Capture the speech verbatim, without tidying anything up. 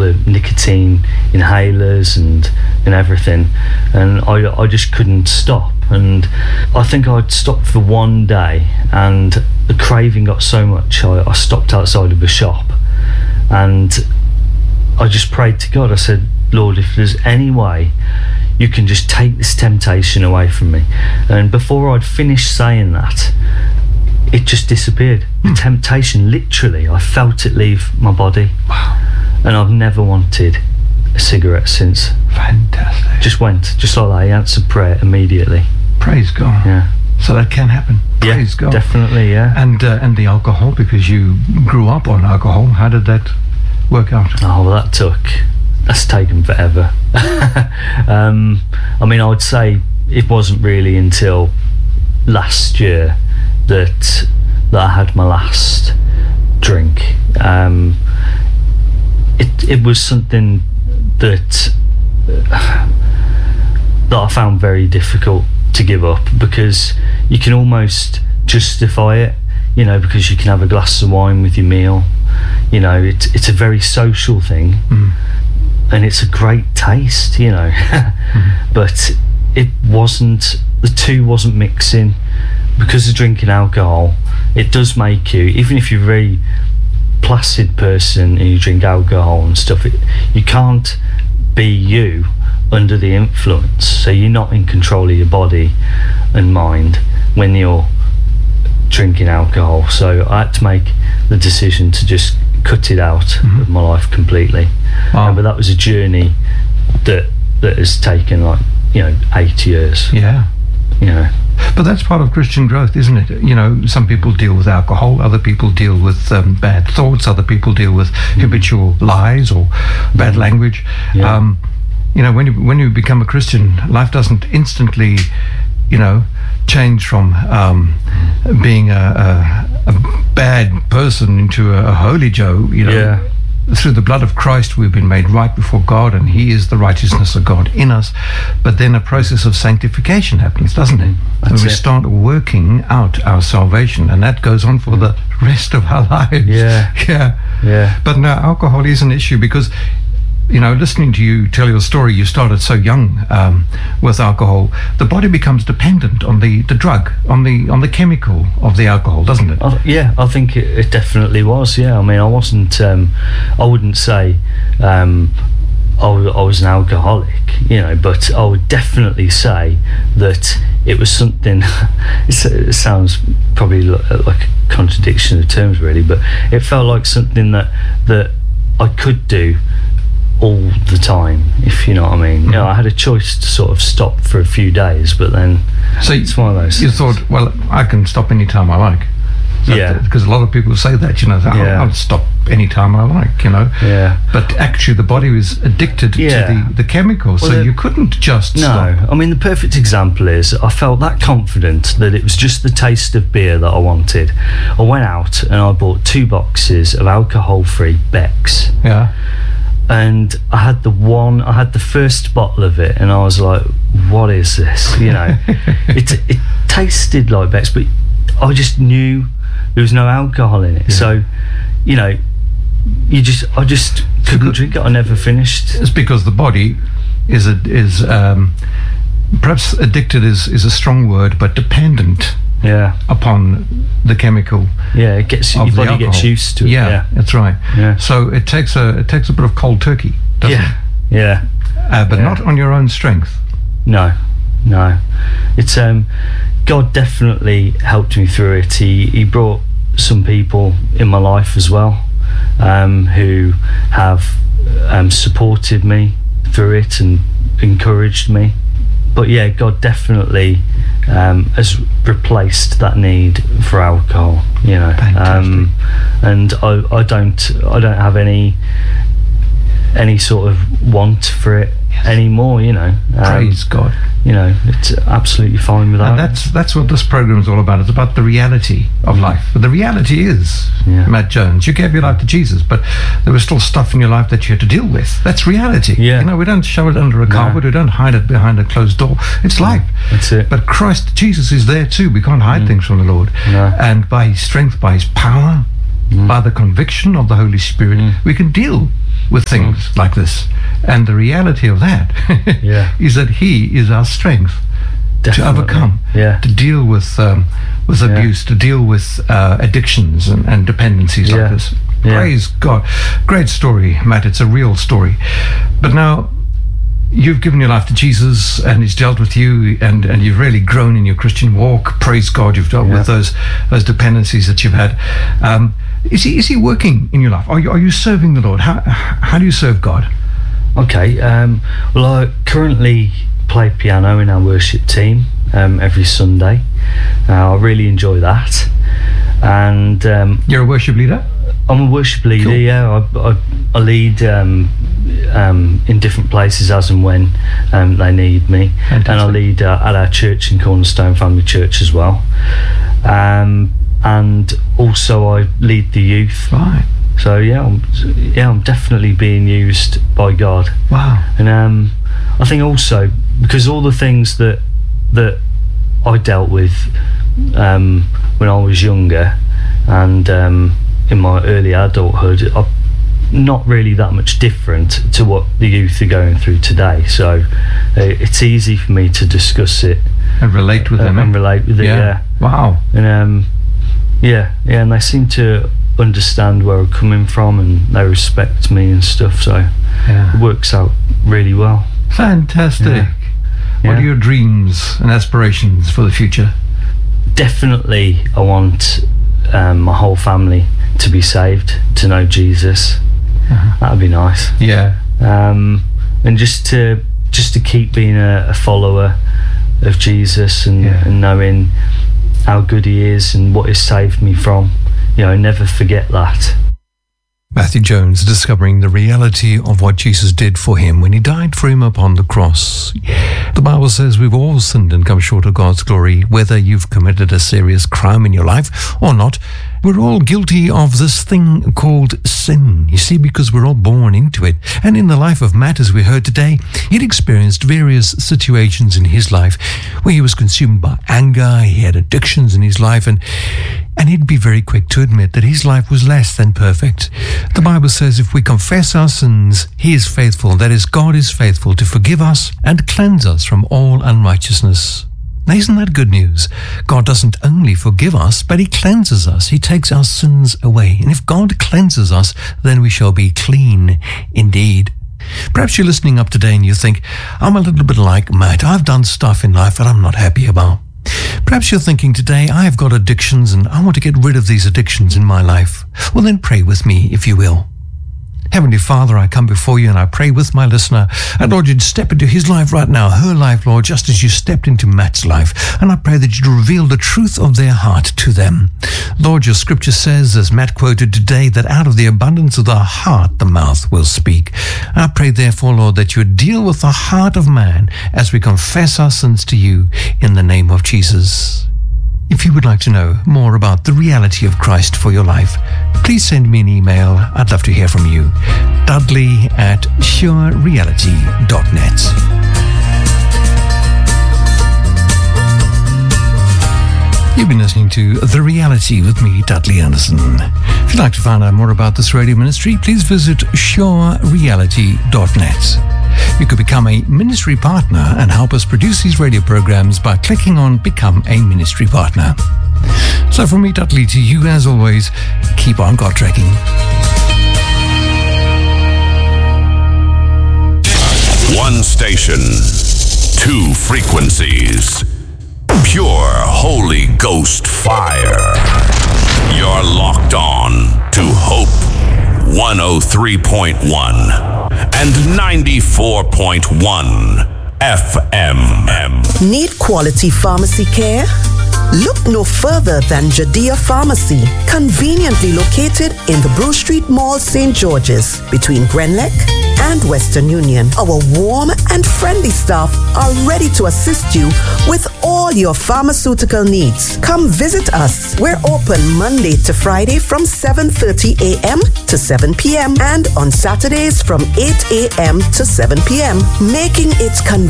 the nicotine inhalers and and everything, and I, I just couldn't stop. And I think I'd stopped for one day, and the craving got so much I, I stopped outside of a shop, and I just prayed to God. I said, Lord, if there's any way you can just take this temptation away from me. And before I'd finished saying that, it just disappeared. The mm. temptation, literally, I felt it leave my body. Wow. And I've never wanted a cigarette since. Fantastic. Just went, just like that. He answered prayer immediately. Praise God. Yeah. So that can happen. Praise yeah, God. Definitely, yeah. And uh, and the alcohol, because you grew up on alcohol, how did that work out? Oh, well, that took, that's taken forever. um, I mean, I would say it wasn't really until last year that that I had my last drink. Um, it it was something that uh, that I found very difficult to give up, because you can almost justify it, you know, because you can have a glass of wine with your meal. You know, it's it's a very social thing, mm. and it's a great taste, you know. mm. But it wasn't, the two wasn't mixing. Because of drinking alcohol, it does make you, even if you're a very placid person and you drink alcohol and stuff, it, you can't be you under the influence. So you're not in control of your body and mind when you're drinking alcohol. So I had to make the decision to just cut it out mm-hmm. of my life completely. Wow. Uh, but that was a journey that that has taken, like, you know, eight years. Yeah. You know. But that's part of Christian growth, isn't it? You know, some people deal with alcohol, other people deal with um, bad thoughts, other people deal with mm. habitual lies or bad mm. language. Yeah. Um, you know, when you when you become a Christian, life doesn't instantly, you know, change from um, being a, a, a bad person into a, a holy Joe. You know. Yeah. Through the blood of Christ we've been made right before God, and He is the righteousness of God in us. But then a process of sanctification happens, doesn't it? That's and we it. start working out our salvation, and that goes on for the rest of our lives. Yeah. Yeah. Yeah. But no, alcohol is an issue, because, you know, listening to you tell your story, you started so young um, with alcohol. The body becomes dependent on the, the drug, on the on the chemical of the alcohol, doesn't it? I, yeah, I think it, it definitely was. Yeah, I mean, I wasn't. Um, I wouldn't say um, I, w- I was an alcoholic, you know, but I would definitely say that it was something. it's, it sounds probably like a contradiction of terms, really, but it felt like something that that I could do all the time, if you know what I mean. Mm-hmm. You know, I had a choice to sort of stop for a few days, but then so it's one of those you things. thought, well, I can stop any time I like. So yeah, because a lot of people say that, you know, I'll, yeah. I'll stop any time I like, you know. Yeah. But actually, the body was addicted yeah. to the, the chemicals, well, so the, you couldn't just no. stop. I mean, the perfect example is I felt that confident that it was just the taste of beer that I wanted. I went out and I bought two boxes of alcohol-free Beck's. Yeah. And I had the one, I had the first bottle of it, and I was like, what is this? You know, it it tasted like Beck's, but I just knew there was no alcohol in it. Yeah. So, you know, you just, I just couldn't drink it. I never finished. It's because the body is, a, is um, perhaps addicted is, is a strong word, but dependent. Yeah. Upon the chemical. Yeah, it gets your body gets used to it. Yeah, yeah, that's right. Yeah. So it takes a it takes a bit of cold turkey, doesn't yeah. it? Yeah. Uh, but yeah. not on your own strength. No, no. It's um, God definitely helped me through it. He he brought some people in my life as well, um, who have um, supported me through it and encouraged me. But yeah, God definitely um, has replaced that need for alcohol, you know. Um, and I, I don't, I don't have any, any sort of want for it yes. anymore, you know. Um, Praise God. You know, it's absolutely fine with that. And that's that's what this program is all about. It's about the reality of life. But the reality is, yeah. Matt Jones, you gave your life to Jesus, but there was still stuff in your life that you had to deal with. That's reality. Yeah. You know, we don't shove it under a no. carpet. We don't hide it behind a closed door. It's life. That's it. But Christ, Jesus is there too. We can't hide mm. things from the Lord. No. And by His strength, by His power, mm. by the conviction of the Holy Spirit, mm. we can deal with things mm. like this. And the reality of that yeah. is that He is our strength. Definitely. To overcome, yeah. to deal with um, with yeah. abuse, to deal with uh, addictions and, and dependencies yeah. like this. Yeah. Praise God. Great story, Matt. It's a real story. But now, you've given your life to Jesus, and He's dealt with you, and, and you've really grown in your Christian walk. Praise God, you've dealt yeah. with those those dependencies that you've had. Um, is He is He working in your life? Are you, are you serving the Lord? How, how do you serve God? Okay, um, well, I currently play piano in our worship team um, every Sunday. Uh, I really enjoy that. And um, you're a worship leader? I'm a worship leader. Cool. Yeah, I, I, I lead um, um, in different places as and when um, they need me. Fantastic. And I lead uh, at our church in Cornerstone Family Church as well. Um, and also I lead the youth. Right. So yeah, I'm, yeah, I'm definitely being used by God. Wow. And um, I think also because all the things that that I dealt with um, when I was younger and um, in my early adulthood are not really that much different to what the youth are going through today. So uh, it's easy for me to discuss it and relate with uh, them. And relate with it. Yeah. yeah. Wow. And um, yeah, yeah, and they seem to understand where I'm coming from, and they respect me and stuff. So yeah. it works out really well. Fantastic. Yeah. What yeah. are your dreams and aspirations for the future? Definitely, I want um, my whole family to be saved, to know Jesus. Uh-huh. That'd be nice. Yeah. Um, and just to just to keep being a, a follower of Jesus and, yeah. and knowing how good He is and what He's saved me from. You know, never forget that. Matthew Jones discovering the reality of what Jesus did for him when He died for him upon the cross. The Bible says we've all sinned and come short of God's glory, whether you've committed a serious crime in your life or not. We're all guilty of this thing called sin, you see, because we're all born into it. And in the life of Matt, as we heard today, he'd experienced various situations in his life where he was consumed by anger, he had addictions in his life, and and he'd be very quick to admit that his life was less than perfect. The Bible says if we confess our sins, He is faithful, that is, God is faithful to forgive us and cleanse us from all unrighteousness. Now, isn't that good news? God doesn't only forgive us, but He cleanses us. He takes our sins away. And if God cleanses us, then we shall be clean indeed. Perhaps you're listening up today and you think, I'm a little bit like Matt. I've done stuff in life that I'm not happy about. Perhaps you're thinking today, I've got addictions and I want to get rid of these addictions in my life. Well, then pray with me, if you will. Heavenly Father, I come before You and I pray with my listener. And Lord, You'd step into his life right now, her life, Lord, just as You stepped into Matt's life. And I pray that You'd reveal the truth of their heart to them. Lord, Your scripture says, as Matt quoted today, that out of the abundance of the heart, the mouth will speak. I pray therefore, Lord, that You would deal with the heart of man as we confess our sins to You in the name of Jesus. If you would like to know more about the reality of Christ for your life, please send me an email. I'd love to hear from you. Dudley at sure reality dot net. You've been listening to The Reality with me, Dudley Anderson. If you'd like to find out more about this radio ministry, please visit sure reality dot net. You could become a ministry partner and help us produce these radio programs by clicking on Become a Ministry Partner. So from me, Dudley, to you, as always, keep on God trekking. One station, two frequencies. Pure Holy Ghost fire. You're locked on to Hope one oh three point one and ninety-four point one F M. Need quality pharmacy care? Look no further than Judea Pharmacy, conveniently located in the Brew Street Mall, Saint George's, between Grenlec and Western Union. Our warm and friendly staff are ready to assist you with all your pharmaceutical needs. Come visit us. We're open Monday to Friday from seven thirty a.m. to seven p.m. and on Saturdays from eight a.m. to seven p.m., making it convenient